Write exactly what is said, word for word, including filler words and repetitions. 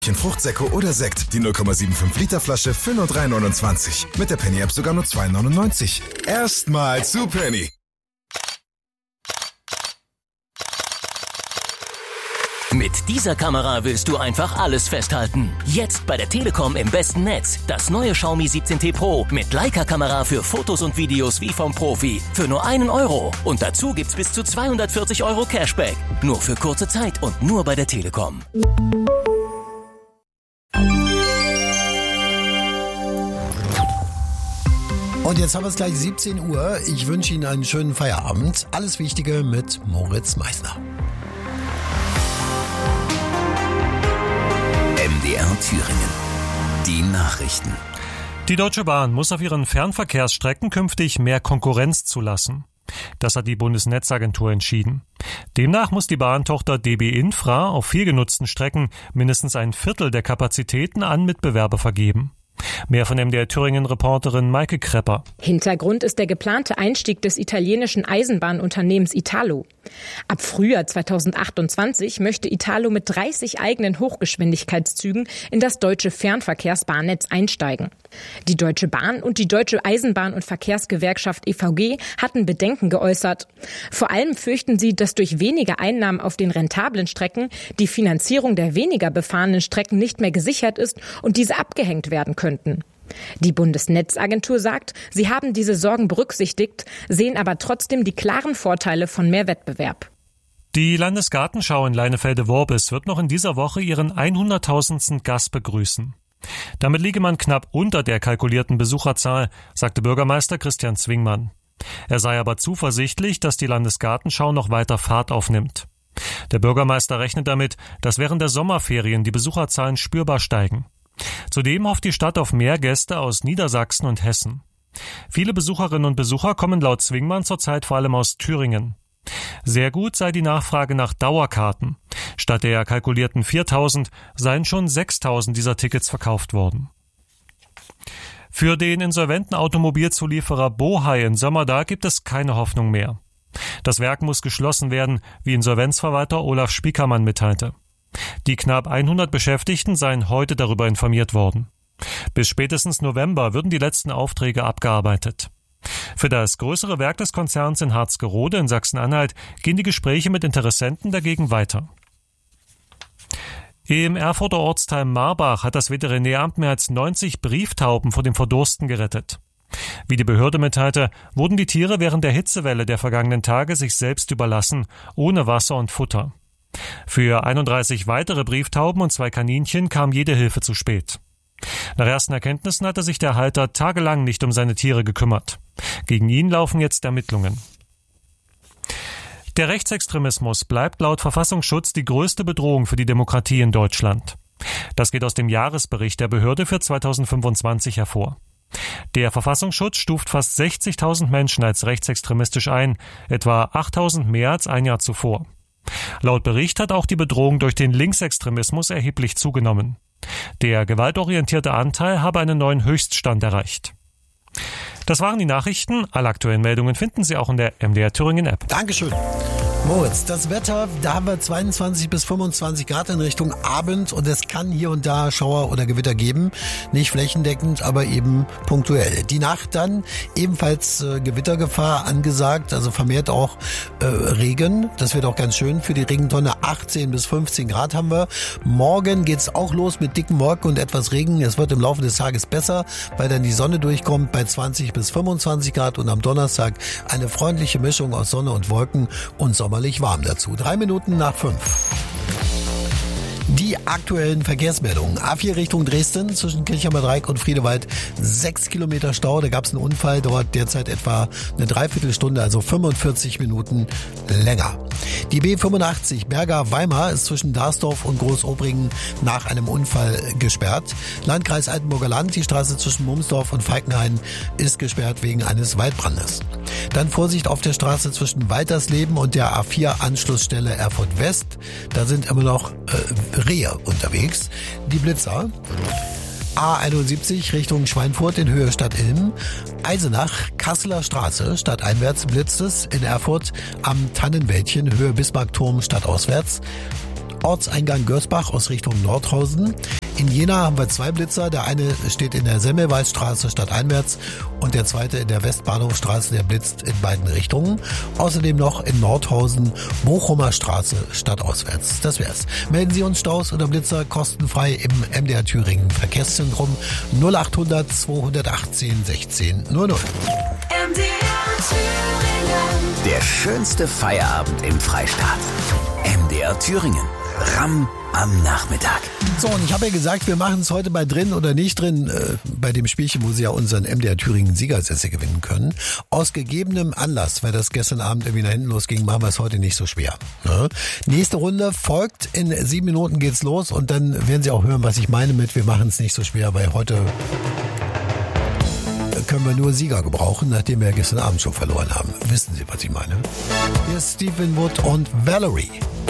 Fruchtsäcko oder Sekt. Die null Komma fünfundsiebzig Liter Flasche für nur drei neunundzwanzig. Mit der Penny-App sogar nur zwei neunundneunzig. Erstmal zu Penny. Mit dieser Kamera willst du einfach alles festhalten. Jetzt bei der Telekom im besten Netz. Das neue Xiaomi siebzehn T Pro mit Leica-Kamera für Fotos und Videos wie vom Profi. Für nur einen Euro. Und dazu gibt's bis zu zweihundertvierzig Euro Cashback. Nur für kurze Zeit und nur bei der Telekom. Und jetzt haben wir es gleich siebzehn Uhr. Ich wünsche Ihnen einen schönen Feierabend. Alles Wichtige mit Moritz Meissner. M D R Thüringen. Die Nachrichten. Die Deutsche Bahn muss auf ihren Fernverkehrsstrecken künftig mehr Konkurrenz zulassen. Das hat die Bundesnetzagentur entschieden. Demnach muss die Bahntochter D B Infra auf viel genutzten Strecken mindestens ein Viertel der Kapazitäten an Mitbewerber vergeben. Mehr von M D R Thüringen-Reporterin Maike Krepper. Hintergrund ist der geplante Einstieg des italienischen Eisenbahnunternehmens Italo. Ab Frühjahr zweitausendachtundzwanzig möchte Italo mit dreißig eigenen Hochgeschwindigkeitszügen in das deutsche Fernverkehrsbahnnetz einsteigen. Die Deutsche Bahn und die Deutsche Eisenbahn- und Verkehrsgewerkschaft E V G hatten Bedenken geäußert. Vor allem fürchten sie, dass durch weniger Einnahmen auf den rentablen Strecken die Finanzierung der weniger befahrenen Strecken nicht mehr gesichert ist und diese abgehängt werden könnten. Die Bundesnetzagentur sagt, sie haben diese Sorgen berücksichtigt, sehen aber trotzdem die klaren Vorteile von mehr Wettbewerb. Die Landesgartenschau in Leinefelde-Worbis wird noch in dieser Woche ihren hunderttausendsten Gast begrüßen. Damit liege man knapp unter der kalkulierten Besucherzahl, sagte Bürgermeister Christian Zwingmann. Er sei aber zuversichtlich, dass die Landesgartenschau noch weiter Fahrt aufnimmt. Der Bürgermeister rechnet damit, dass während der Sommerferien die Besucherzahlen spürbar steigen. Zudem hofft die Stadt auf mehr Gäste aus Niedersachsen und Hessen. Viele Besucherinnen und Besucher kommen laut Zwingmann zurzeit vor allem aus Thüringen. Sehr gut sei die Nachfrage nach Dauerkarten. Statt der kalkulierten viertausend seien schon sechstausend dieser Tickets verkauft worden. Für den insolventen Automobilzulieferer Bohai in Sömmerda gibt es keine Hoffnung mehr. Das Werk muss geschlossen werden, wie Insolvenzverwalter Olaf Spiekermann mitteilte. Die knapp hundert Beschäftigten seien heute darüber informiert worden. Bis spätestens November würden die letzten Aufträge abgearbeitet. Für das größere Werk des Konzerns in Harzgerode in Sachsen-Anhalt gehen die Gespräche mit Interessenten dagegen weiter. Im Erfurter Ortsteil Marbach hat das Veterinäramt mehr als neunzig Brieftauben vor dem Verdursten gerettet. Wie die Behörde mitteilte, wurden die Tiere während der Hitzewelle der vergangenen Tage sich selbst überlassen, ohne Wasser und Futter. Für einunddreißig weitere Brieftauben und zwei Kaninchen kam jede Hilfe zu spät. Nach ersten Erkenntnissen hatte sich der Halter tagelang nicht um seine Tiere gekümmert. Gegen ihn laufen jetzt Ermittlungen. Der Rechtsextremismus bleibt laut Verfassungsschutz die größte Bedrohung für die Demokratie in Deutschland. Das geht aus dem Jahresbericht der Behörde für zweitausendfünfundzwanzig hervor. Der Verfassungsschutz stuft fast sechzigtausend Menschen als rechtsextremistisch ein, etwa achttausend mehr als ein Jahr zuvor. Laut Bericht hat auch die Bedrohung durch den Linksextremismus erheblich zugenommen. Der gewaltorientierte Anteil habe einen neuen Höchststand erreicht. Das waren die Nachrichten. Alle aktuellen Meldungen finden Sie auch in der M D R Thüringen App. Dankeschön. Moritz, das Wetter, da haben wir zweiundzwanzig bis fünfundzwanzig Grad in Richtung Abend und es kann hier und da Schauer oder Gewitter geben. Nicht flächendeckend, aber eben punktuell. Die Nacht dann ebenfalls äh, Gewittergefahr angesagt, also vermehrt auch äh, Regen. Das wird auch ganz schön für die Regentonne. achtzehn bis fünfzehn Grad haben wir. Morgen geht's auch los mit dicken Wolken und etwas Regen. Es wird im Laufe des Tages besser, weil dann die Sonne durchkommt bei zwanzig bis fünfundzwanzig Grad und am Donnerstag eine freundliche Mischung aus Sonne und Wolken und Sommer. Sommerlich warm dazu. Drei Minuten nach fünf. Die aktuellen Verkehrsmeldungen. A vier Richtung Dresden zwischen Kirchheimer Dreieck und Friedewald. Sechs Kilometer Stau. Da gab es einen Unfall. Dauert derzeit etwa eine Dreiviertelstunde, also fünfundvierzig Minuten länger. Die B fünfundachtzig Berger-Weimar ist zwischen Darsdorf und Großobringen nach einem Unfall gesperrt. Landkreis Altenburger Land. Die Straße zwischen Mumsdorf und Falkenhain ist gesperrt wegen eines Waldbrandes. Dann Vorsicht auf der Straße zwischen Waltersleben und der A vier Anschlussstelle Erfurt West. Da sind immer noch äh, Rehe unterwegs. Die Blitzer. A einundsiebzig Richtung Schweinfurt in Höhe Stadt Ilm. Eisenach, Kasseler Straße, stadteinwärts blitzt es. In Erfurt am Tannenwäldchen, Höhe Bismarckturm, stadtauswärts. Ortseingang Görsbach aus Richtung Nordhausen. In Jena haben wir zwei Blitzer. Der eine steht in der Semmelweisstraße stadteinwärts und der zweite in der Westbahnhofstraße. Der blitzt in beiden Richtungen. Außerdem noch in Nordhausen Bochumer Straße stadtauswärts. Das wär's. Melden Sie uns Staus oder Blitzer kostenfrei im M D R Thüringen Verkehrszentrum null achthundert zweihundertachtzehn sechzehn null null. M D R Thüringen. Der schönste Feierabend im Freistaat. M D R Thüringen. Ramm am Nachmittag. So, und ich habe ja gesagt, wir machen es heute bei drin oder nicht drin, äh, bei dem Spielchen, wo Sie ja unseren M D R Thüringen Siegersessel gewinnen können. Aus gegebenem Anlass, weil das gestern Abend irgendwie nach hinten losging, machen wir es heute nicht so schwer. Ne? Nächste Runde folgt, in sieben Minuten geht's los und dann werden Sie auch hören, was ich meine mit, wir machen es nicht so schwer, weil heute können wir nur Sieger gebrauchen, nachdem wir gestern Abend schon verloren haben. Wissen Sie, was ich meine? Hier ist Stephen Wood und Valerie.